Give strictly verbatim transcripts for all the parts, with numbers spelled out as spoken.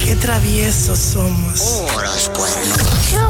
Qué traviesos somos. Oh, los cuernos.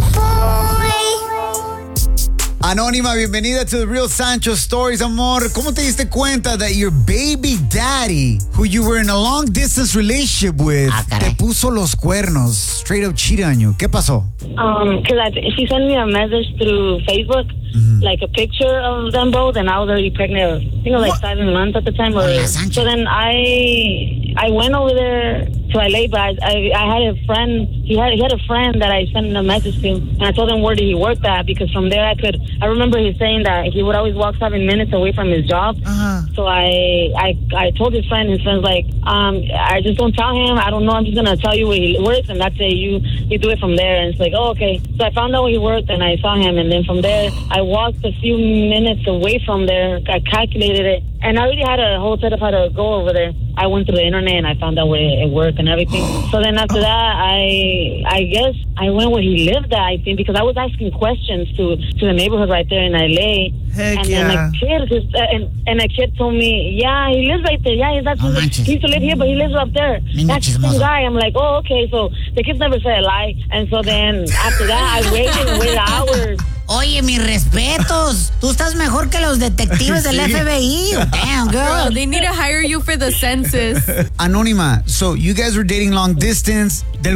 Anónima, bienvenida to the Real Sancho Stories, amor. ¿Cómo te diste cuenta that your baby daddy, who you were in a long distance relationship with, ah, te puso los cuernos, straight up cheated on you? ¿Qué pasó? Um, cause I, she sent me a message through Facebook, mm-hmm. like a picture of them both, and I was already pregnant. I think it was like what? seven months at the time. Or, oh, so then I, I went over there to L A, but I, I, I had a friend. He had he had a friend that I sent a message to, and I told him where did he work at, because from there I could. I remember he saying that he would always walk seven minutes away from his job. Uh-huh. So I, I I told his friend. His friend's like, um, I just don't tell him. I don't know. I'm just gonna tell you where he works, and that's it. You you do it from there. And it's like, oh, okay. So I found out where he worked, and I saw him, and then from there I walked a few minutes away from there. I calculated it, and I already had a whole setup how to go over there. I went to the internet and I found out where it worked and everything. So then after that, I I guess I went where he lived at, I think, because I was asking questions to, to the neighborhood right there in L A. Heck and yeah. then a kid just, uh, and, and a kid told me, yeah, he lives right there. Yeah, he's not, oh, he used to live here, but he lives up there. That's the same guy. I'm like, oh, okay. So the kids never said a lie. And so then after that, I waited and waited hours. Oye, mis respetos. Tú estás mejor que los detectives del F B I. Damn, girl. Bro, they need to hire you for the census. Anónima, so you guys were dating long distance. Del